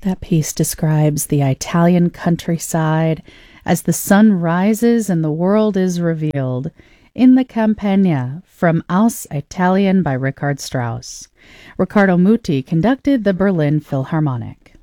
That piece describes the Italian countryside as the sun rises and the world is revealed in the Campagna from Aus Italien by Richard Strauss. Riccardo Muti conducted the Berlin Philharmonic.